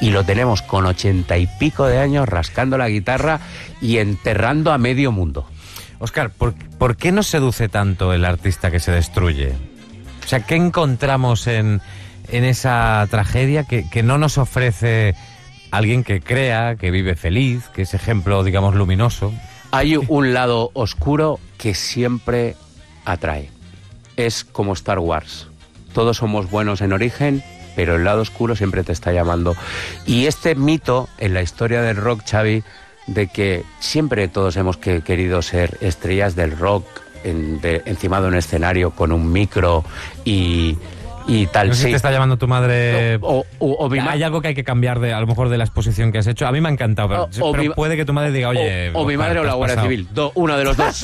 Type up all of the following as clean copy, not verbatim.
y lo tenemos con 80 y pico de años rascando la guitarra y enterrando a medio mundo. Óscar, ¿por qué nos seduce tanto el artista que se destruye? O sea, ¿qué encontramos en esa tragedia que no nos ofrece alguien que crea, que vive feliz, que es ejemplo, digamos, luminoso? Hay un lado oscuro que siempre atrae. Es como Star Wars. Todos somos buenos en origen, pero el lado oscuro siempre te está llamando. Y este mito en la historia del rock, Xavi, de que siempre todos hemos querido ser estrellas del rock, encima de un escenario con un micro y tal. No sé si te está llamando tu madre. Hay algo que hay que cambiar a lo mejor de la exposición que has hecho. A mí me ha encantado, pero puede que tu madre diga, oye. O mi madre o la Guardia Civil. Uno de los dos.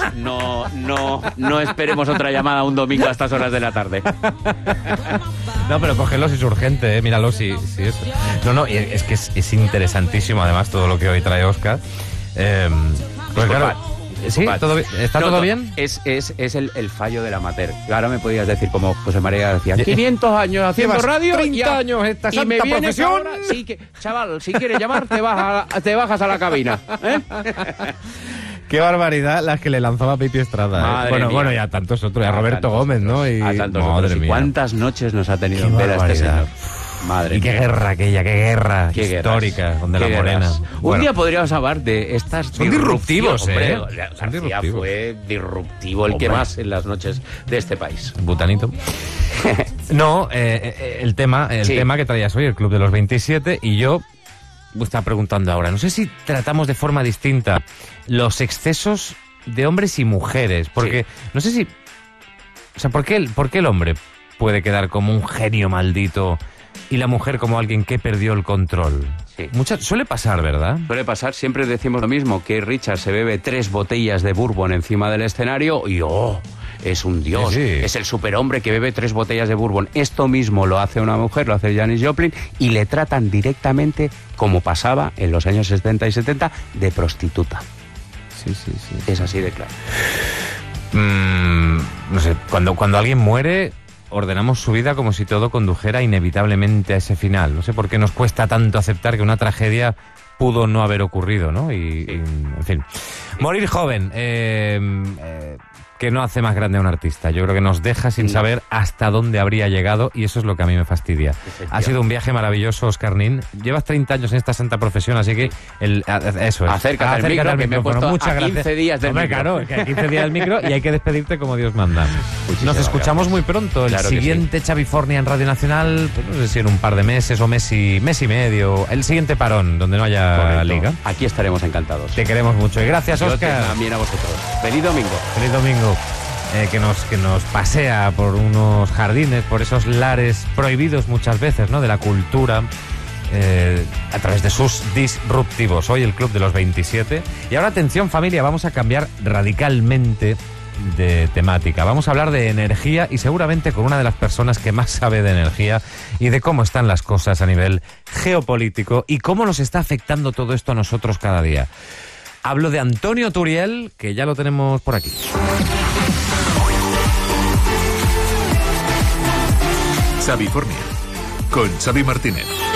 No esperemos otra llamada un domingo a estas horas de la tarde. No, pero cógelo si es urgente, míralo si es. No, es que es interesantísimo además todo lo que hoy trae Óscar. Pues claro. ¿Sí? ¿Está todo bien? Es el fallo del amateur. Ahora me podías decir, como José María García, 500 años haciendo radio, 30 años esta santa me vienes profesión. Ahora, chaval, si quieres llamar, te bajas a la cabina. Qué barbaridad las que le lanzaba Pipi Estrada. Bueno, y a tantos otros, a Roberto Gómez, ¿no? A tantos otros. ¿Y cuántas noches nos ha tenido en vela este señor? Madre mía. Qué guerra aquella, qué guerra histórica, donde la Morena. Un día podríamos hablar de estas. Son disruptivos, hombre. García fue disruptivo, el que más en las noches de este país. Butanito. No, el tema que traías hoy, el Club de los 27, y yo me estaba preguntando ahora, no sé si tratamos de forma distinta los excesos de hombres y mujeres, porque no sé si. O sea, ¿por qué el hombre puede quedar como un genio maldito y la mujer como alguien que perdió el control? Sí. Suele pasar, ¿verdad? Suele pasar, siempre decimos lo mismo, que Richard se bebe 3 botellas de bourbon encima del escenario y es un dios, es el superhombre que bebe 3 botellas de bourbon. Esto mismo lo hace una mujer, lo hace Janis Joplin, y le tratan directamente, como pasaba en los años 70 y 70, de prostituta. Sí. Es así de claro. No sé, cuando alguien muere, ordenamos su vida como si todo condujera inevitablemente a ese final. No sé por qué nos cuesta tanto aceptar que una tragedia pudo no haber ocurrido, ¿no? En fin. Morir joven, que no hace más grande a un artista. Yo creo que nos deja sin saber hasta dónde habría llegado, y eso es lo que a mí me fastidia. Ha sido un viaje maravilloso, Óscar Nin. Llevas 30 años en esta santa profesión, así que eso es. Acércate al micro, que me he puesto muchas a 15 gracias. días del micro. Claro, que a 15 días del micro y hay que despedirte como Dios manda. Nos escuchamos muy pronto. El siguiente Xavifornia en Radio Nacional, pues no sé si en un par de meses o mes y medio. El siguiente parón, donde no haya liga. Aquí estaremos encantados. Te queremos mucho y gracias, Óscar. También a vosotros. Feliz domingo. Feliz domingo. Que nos pasea por unos jardines, por esos lares prohibidos muchas veces, ¿no?, de la cultura, a través de sus disruptivos. Hoy el Club de los 27. Y ahora atención, familia, vamos a cambiar radicalmente de temática. Vamos a hablar de energía y seguramente con una de las personas que más sabe de energía y de cómo están las cosas a nivel geopolítico y cómo nos está afectando todo esto a nosotros cada día. Hablo de Antonio Turiel, que ya lo tenemos por aquí. Xavifornia, con Xavi Martínez.